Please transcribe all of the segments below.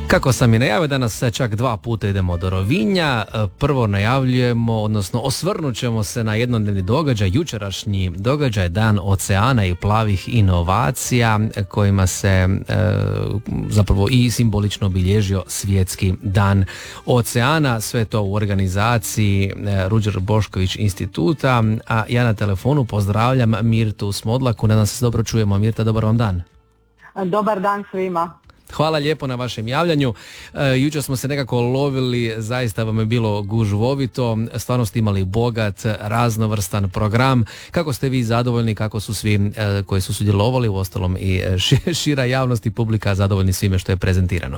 Kako sam i najavio, danas čak 2 puta idemo do Rovinja. Prvo najavljujemo, odnosno osvrnut ćemo se na jednodnevni događaj, jučerašnji događaj Dan oceana i plavih inovacija, kojima se zapravo i simbolično obilježio Svjetski dan oceana. Sve to u organizaciji Ruđer Bošković instituta, a ja na telefonu pozdravljam Mirtu Smodlaku. Nadam se dobro čujemo. Mirta, dobar vam dan. Dobar dan svima. Hvala lijepo na vašem javljanju. Jučer smo se nekako lovili, zaista vam je bilo gužvovito, stvarno ste imali bogat, raznovrstan program. Kako ste vi zadovoljni, kako su svi koji su sudjelovali, uostalom i šira javnost i publika zadovoljni svime što je prezentirano?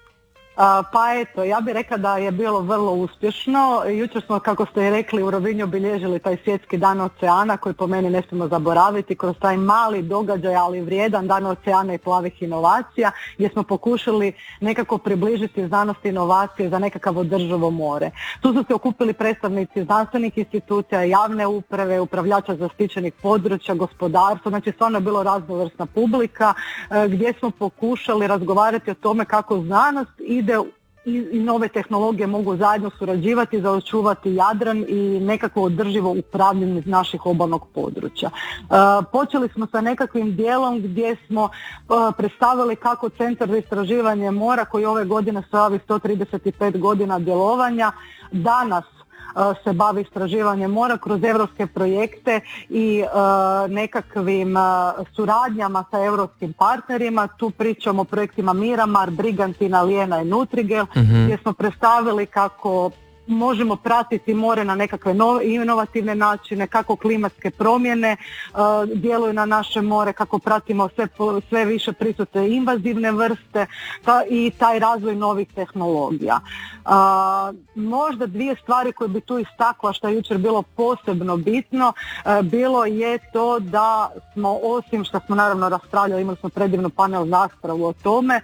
Pa eto, ja bih rekla da je bilo vrlo uspješno. Jučer smo, kako ste i rekli, u Rovinju obilježili taj Svjetski dan oceana koji po meni ne smijemo zaboraviti kroz taj mali događaj, ali vrijedan Dan oceana i plavih inovacija, gdje smo pokušali nekako približiti znanost i inovacije za nekakav održivo more. Tu su se okupili predstavnici znanstvenih institucija, javne uprave, upravljača zaštićenih područja, gospodarstva, znači stvarno je bilo raznovrsna publika gdje smo pokušali razgovarati o tome kako znanost ide i nove tehnologije mogu zajedno surađivati za očuvati Jadran i nekako održivo upravljanje naših obalnog područja. Počeli smo sa nekakvim dijelom gdje smo predstavili kako Centar za istraživanje mora, koji ove godine slavi 135 godina djelovanja, danas se bavi istraživanjem mora kroz europske projekte i nekakvim suradnjama sa europskim partnerima. Tu pričamo o projektima Miramar, Brigantina, Lijena i Nutrigel, gdje smo predstavili kako možemo pratiti more na nekakve inovativne načine, kako klimatske promjene djeluju na naše more, kako pratimo sve više prisutne invazivne vrste i taj razvoj novih tehnologija. Možda 2 stvari koje bi tu istakla što je jučer bilo posebno bitno, bilo je to da smo, osim što smo naravno raspravljali, imali smo predivnu panel raspravu o tome,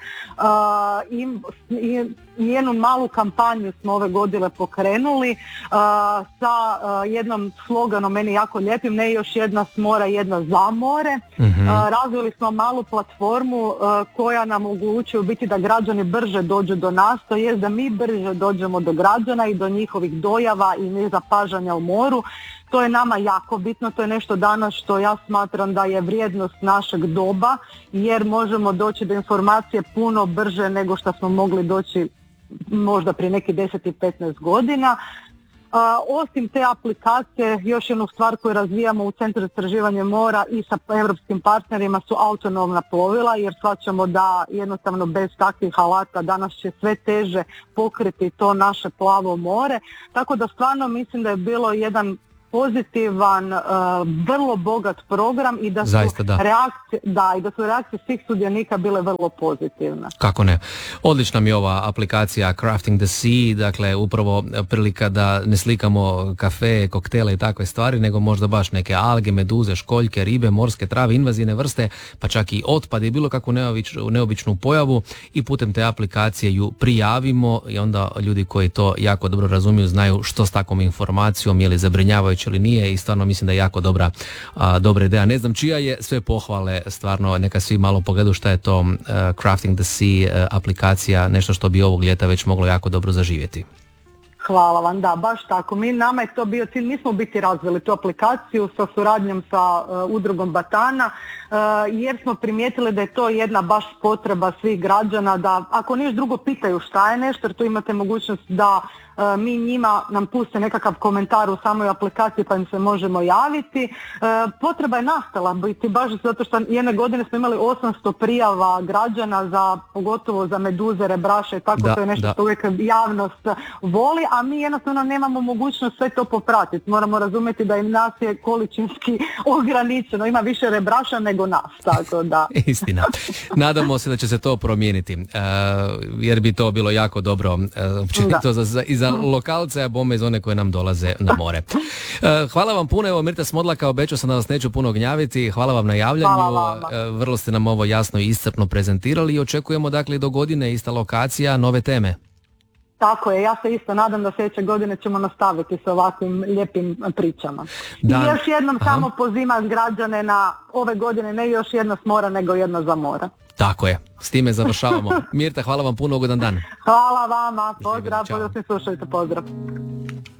i jednu malu kampanju smo ove godine pokrenuli sa jednom sloganom meni jako lijepim, ne još jedna s mora, jedna za more. Razvili smo malu platformu koja nam omogućuje u biti da građani brže dođu do nas, to jest da mi brže dođemo do građana i do njihovih dojava i nezapažanja u moru. To je nama jako bitno, to je nešto danas što ja smatram da je vrijednost našeg doba, jer možemo doći do informacije puno brže nego što smo mogli doći možda prije nekih 10 i 15 godina. Osim te aplikacije, još jednu stvar koju razvijamo u Centru za istraživanje mora i sa europskim partnerima su autonomna plovila, jer shvaćamo da jednostavno bez takvih alata danas će sve teže pokriti to naše plavo more. Tako da stvarno mislim da je bilo jedan pozitivan, vrlo bogat program i da su reakcije svih sudionika bile vrlo pozitivne. Kako ne. Odlična mi je ova aplikacija Crafting the Sea, dakle upravo prilika da ne slikamo kafe, koktele i takve stvari, nego možda baš neke alge, meduze, školjke, ribe, morske trave, invazivne vrste, pa čak i otpad i bilo kakvu neobičnu pojavu i putem te aplikacije ju prijavimo i onda ljudi koji to jako dobro razumiju znaju što s takvom informacijom, je li zabrinjavajuće ili nije, i stvarno mislim da je jako dobra ideja. Ne znam čija je, sve pohvale, stvarno neka svi malo pogledu šta je to Crafting the Sea aplikacija, nešto što bi ovog ljeta već moglo jako dobro zaživjeti. Hvala vam, da, baš tako. Nama je to bio cilj, mi smo biti razvili tu aplikaciju sa suradnjom sa udrugom Batana, jer smo primijetili da je to jedna baš potreba svih građana da, ako niš drugo, pitaju šta je nešto, jer tu imate mogućnost da mi njima nam puste nekakav komentar u samoj aplikaciji pa im se možemo javiti. Potreba je nastala biti baš zato što jedne godine smo imali 800 prijava građana za, pogotovo za meduze, rebraše i tako, to je nešto što uvijek javnost voli, a mi jednostavno nemamo mogućnost sve to popratiti. Moramo razumjeti da i nas je količinski ograničeno, ima više rebraša nego nas, tako da. Istina. Nadamo se da će se to promijeniti, jer bi to bilo jako dobro općenito i za lokalce, a bome iz one koje nam dolaze na more. Hvala vam puno, evo Mirta Smodlaka, obećao sam da vas neću puno gnjaviti, hvala vam na javljanju, vrlo ste nam ovo jasno i iscrpno prezentirali i očekujemo dakle do godine ista lokacija, nove teme. Tako je, ja se isto nadam da sljedeće godine ćemo nastaviti sa ovakvim lijepim pričama. Da. I još jednom samo pozivam građane na ove godine ne još jedno s mora, nego jedno za mora. Tako je, s time završavamo. Mirta, hvala vam puno, ugodan dan. Hvala vama, pozdrav, Čao. pozdrav svim slušajte, pozdrav.